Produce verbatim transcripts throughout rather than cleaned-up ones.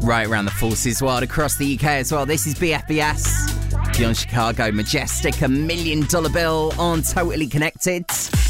right around the Forces world, across the U K as well. This is B F B S. Beyond Chicago, Majestic, a million dollar bill on Totally Connected.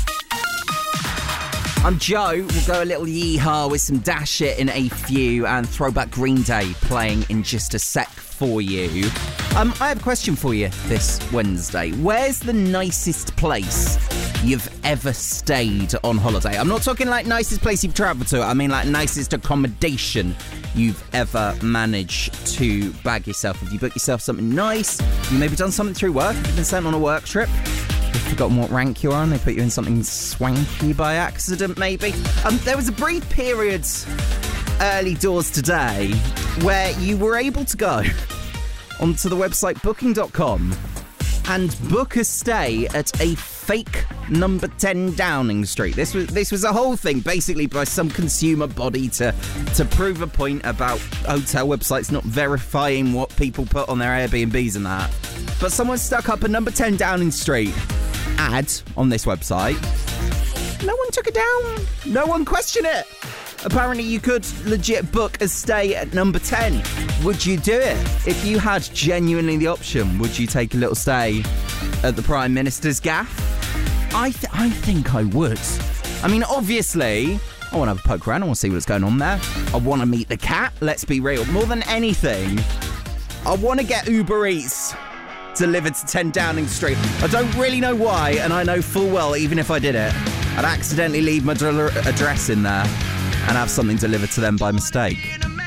I'm Joe. We'll go a little yeehaw with some Dash It in a few and Throwback Green Day playing in just a sec for you. Um, I have a question for you this Wednesday. Where's the nicest place you've ever stayed on holiday? I'm not talking like nicest place you've travelled to. I mean like nicest accommodation you've ever managed to bag yourself. Have you booked yourself something nice? You maybe done something through work? You've been sent on a work trip? You've forgotten what rank you're on? They put you in something swanky by accident, maybe? Um, there was a brief period early doors today where you were able to go onto the website booking dot com and book a stay at a fake number ten Downing Street. This was this was a whole thing, basically by some consumer body to to prove a point about hotel websites not verifying what people put on their Airbnbs and that. But someone stuck up a number ten Downing Street ad on this website. No one took it down. No one questioned it. Apparently you could legit book a stay at number ten. Would you do it? If you had genuinely the option, would you take a little stay at the Prime Minister's gaff? I th- I think I would. I mean, obviously, I want to have a poke around. I want to see what's going on there. I want to meet the cat. Let's be real. More than anything, I want to get Uber Eats delivered to ten Downing Street. I don't really know why, and I know full well, even if I did it, I'd accidentally leave my dr- address in there and have something delivered to them by mistake.